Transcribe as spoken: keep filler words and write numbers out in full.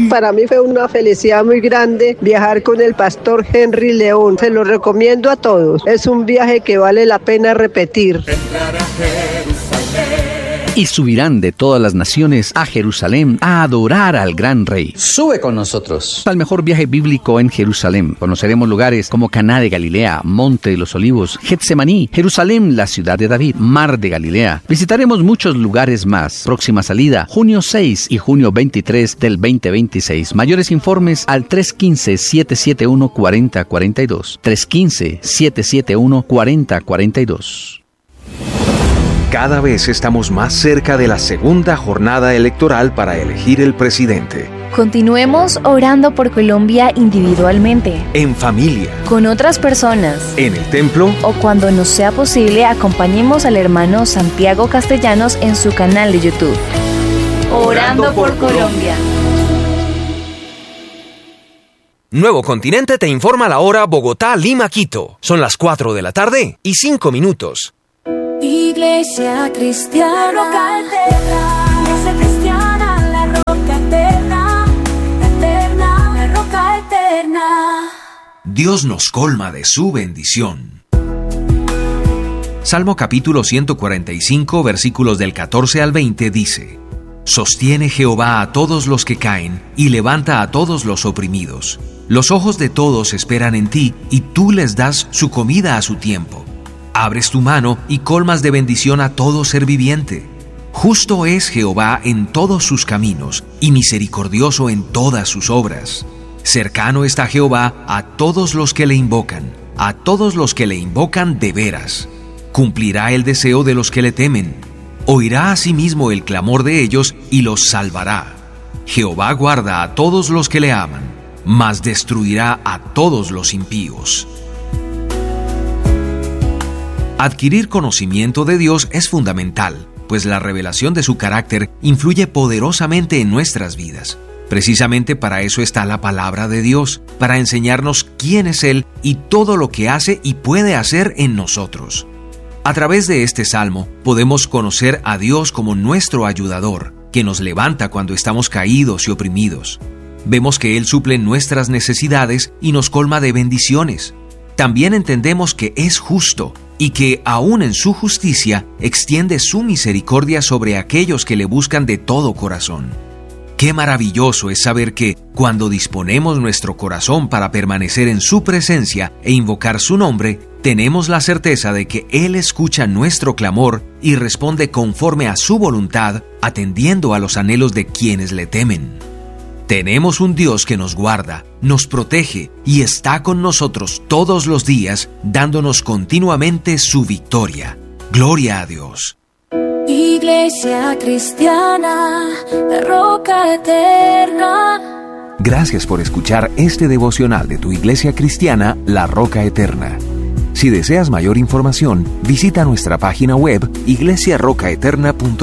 Para mí fue una felicidad muy grande viajar con el pastor Henry León. Se lo recomiendo a todos. Es un viaje que vale la pena repetir. Y subirán de todas las naciones a Jerusalén a adorar al gran rey. Sube con nosotros al mejor viaje bíblico en Jerusalén. Conoceremos lugares como Caná de Galilea, Monte de los Olivos, Getsemaní, Jerusalén, la ciudad de David, Mar de Galilea. Visitaremos muchos lugares más. Próxima salida, junio seis y junio veintitrés del veinte veintiséis. Mayores informes al tres uno cinco, siete siete uno, cuatro cero cuatro dos. tres uno cinco, siete siete uno, cuatro cero cuatro dos. Cada vez estamos más cerca de la segunda jornada electoral para elegir el presidente. Continuemos orando por Colombia individualmente, en familia, con otras personas, en el templo o cuando nos sea posible, acompañemos al hermano Santiago Castellanos en su canal de YouTube. Orando por Colombia. Nuevo Continente te informa la hora Bogotá, Lima, Quito. Son las cuatro de la tarde y cinco minutos. Iglesia Cristiana, roca eterna, Iglesia Cristiana, la roca eterna, la eterna, la roca eterna. Dios nos colma de su bendición. Salmo capítulo ciento cuarenta y cinco, versículos del catorce al veinte dice: Sostiene Jehová a todos los que caen y levanta a todos los oprimidos. Los ojos de todos esperan en ti y tú les das su comida a su tiempo. Abres tu mano y colmas de bendición a todo ser viviente. Justo es Jehová en todos sus caminos y misericordioso en todas sus obras. Cercano está Jehová a todos los que le invocan, a todos los que le invocan de veras. Cumplirá el deseo de los que le temen. Oirá asimismo el clamor de ellos y los salvará. Jehová guarda a todos los que le aman, mas destruirá a todos los impíos. Adquirir conocimiento de Dios es fundamental, pues la revelación de su carácter influye poderosamente en nuestras vidas. Precisamente para eso está la palabra de Dios, para enseñarnos quién es Él y todo lo que hace y puede hacer en nosotros. A través de este salmo podemos conocer a Dios como nuestro ayudador, que nos levanta cuando estamos caídos y oprimidos. Vemos que Él suple nuestras necesidades y nos colma de bendiciones. También entendemos que es justo y que, aún en su justicia, extiende su misericordia sobre aquellos que le buscan de todo corazón. Qué maravilloso es saber que, cuando disponemos nuestro corazón para permanecer en su presencia e invocar su nombre, tenemos la certeza de que Él escucha nuestro clamor y responde conforme a su voluntad, atendiendo a los anhelos de quienes le temen. Tenemos un Dios que nos guarda, nos protege y está con nosotros todos los días, dándonos continuamente su victoria. Gloria a Dios. Iglesia Cristiana, la roca eterna. Gracias por escuchar este devocional de tu Iglesia Cristiana, La Roca Eterna. Si deseas mayor información, visita nuestra página web iglesia roca eterna punto com.